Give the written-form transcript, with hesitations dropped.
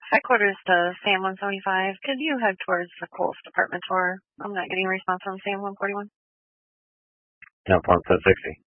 Headquarters to SAM 175. Could you head towards the Coles department store? I'm not getting a response from SAM 141. No, 160.